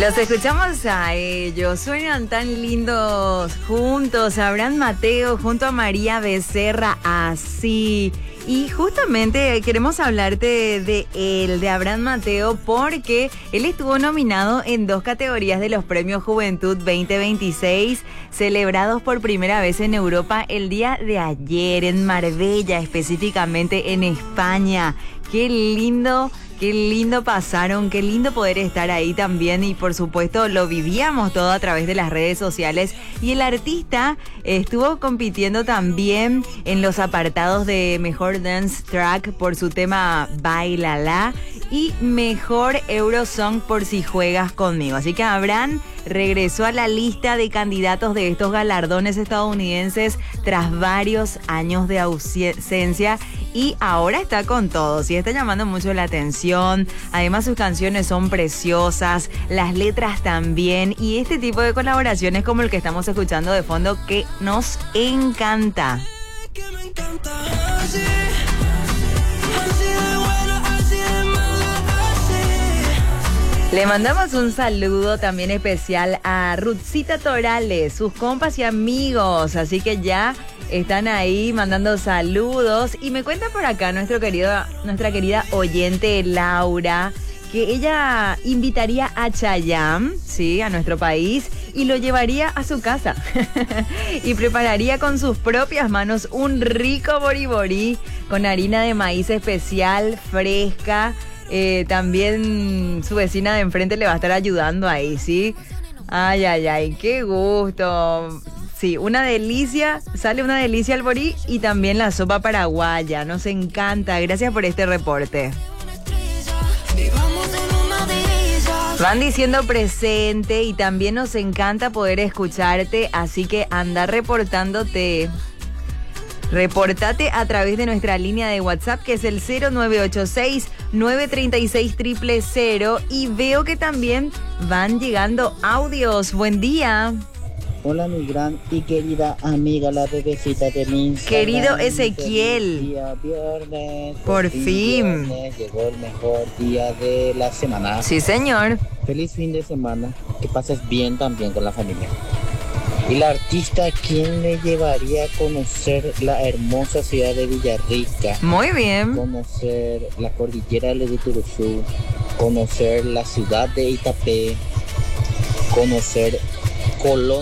Los escuchamos a ellos, suenan tan lindos juntos, Abraham Mateo junto a María Becerra, así. Y justamente queremos hablarte de él, de Abraham Mateo, porque él estuvo nominado en 2 categorías de los Premios Juventud 2026, celebrados por primera vez en Europa el día de ayer, en Marbella, específicamente en España. Qué lindo pasaron, qué lindo poder estar ahí también, y por supuesto lo vivíamos todo a través de las redes sociales. Y el artista estuvo compitiendo también en los apartados de Mejor Dance Track por su tema Bailala y Mejor Eurosong por Si Juegas Conmigo. Así que Abraham regresó a la lista de candidatos de estos galardones estadounidenses tras varios años de ausencia, y ahora está con todos y está llamando mucho la atención. Además, sus canciones son preciosas, las letras también, y este tipo de colaboraciones como el que estamos escuchando de fondo, que nos encanta. Le mandamos un saludo también especial a Ruthcita Torales, sus compas y amigos, así que ya están ahí mandando saludos. Y me cuenta por acá nuestra querida oyente Laura, que ella invitaría a Chayanne, sí, a nuestro país, y lo llevaría a su casa y prepararía con sus propias manos un rico boriborí con harina de maíz especial, fresca. También su vecina de enfrente le va a estar ayudando ahí, ¿sí? Ay, qué gusto. Sí, una delicia, sale una delicia el borí, y también la sopa paraguaya. Nos encanta, gracias por este reporte. Van diciendo presente, y también nos encanta poder escucharte, así que anda reportándote. Repórtate a través de nuestra línea de WhatsApp, que es el 0986-936-000, y veo que también van llegando audios. Buen día. Hola, mi gran y querida amiga, la bebecita de mi Instagram. Querido Ezequiel. Día viernes. Por fin. Viernes, llegó el mejor día de la semana. Sí, señor. Feliz fin de semana. Que pases bien también con la familia. ¿Y la artista quién le llevaría a conocer la hermosa ciudad de Villarrica? Muy bien. Conocer la cordillera de Turuzú, conocer la ciudad de Itapé, conocer Colón.